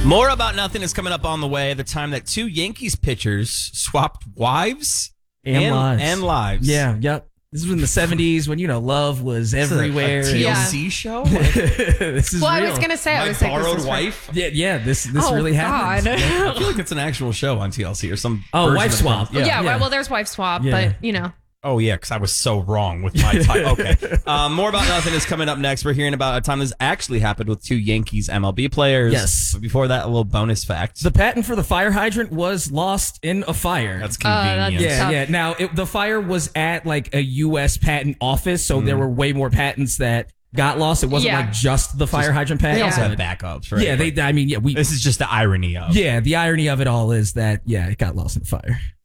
More About Nothing is coming up on the way. The time that two Yankees pitchers swapped wives and lives. Yeah, yep. This was in the 70s when, love was everywhere. A TLC show? This is Well, real. I was going to say, My borrowed wife? Yeah, this really happened. I feel like it's an actual show on TLC or some. Oh, Wife Swap. Yeah, well, there's Wife Swap, Yeah. but, Oh, yeah, because I was so wrong with my type. Okay. More About Nothing is coming up next. We're hearing about a time this actually happened with two Yankees MLB players. Yes. But before that, a little bonus fact. The patent for the fire hydrant was lost in a fire. That's convenient. Yeah. Now, the fire was at like a U.S. patent office, so there were way more patents that got lost. It wasn't like just the fire hydrant patent. They also have backups, right? Yeah, this is just the irony of. Yeah, the irony of it all is that, it got lost in the fire.